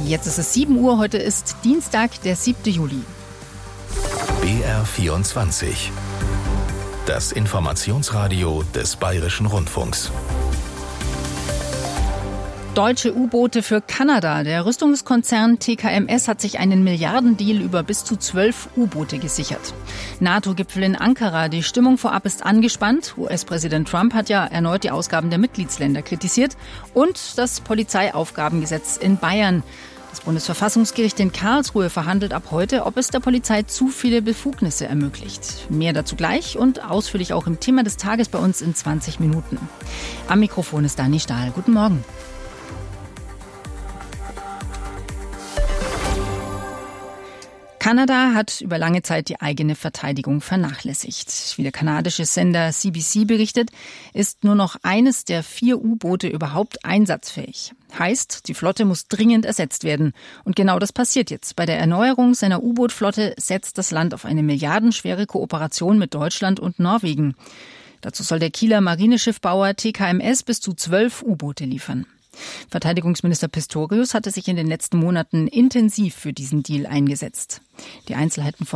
Jetzt ist es 7 Uhr, heute ist Dienstag, der 7. Juli. BR24. Das Informationsradio des Bayerischen Rundfunks. Deutsche U-Boote für Kanada. Der Rüstungskonzern TKMS hat sich einen Milliardendeal über bis zu 12 U-Boote gesichert. NATO-Gipfel in Ankara. Die Stimmung vorab ist angespannt. US-Präsident Trump hat ja erneut die Ausgaben der Mitgliedsländer kritisiert. Und das Polizeiaufgabengesetz in Bayern. Das Bundesverfassungsgericht in Karlsruhe verhandelt ab heute, ob es der Polizei zu viele Befugnisse ermöglicht. Mehr dazu gleich und ausführlich auch im Thema des Tages bei uns in 20 Minuten. Am Mikrofon ist Dani Stahl. Guten Morgen. Kanada hat über lange Zeit die eigene Verteidigung vernachlässigt. Wie der kanadische Sender CBC berichtet, ist nur noch eines der 4 U-Boote überhaupt einsatzfähig. Heißt, die Flotte muss dringend ersetzt werden. Und genau das passiert jetzt. Bei der Erneuerung seiner U-Boot-Flotte setzt das Land auf eine milliardenschwere Kooperation mit Deutschland und Norwegen. Dazu soll der Kieler Marineschiffbauer TKMS bis zu 12 U-Boote liefern. Verteidigungsminister Pistorius hatte sich in den letzten Monaten intensiv für diesen Deal eingesetzt. Die Einzelheiten von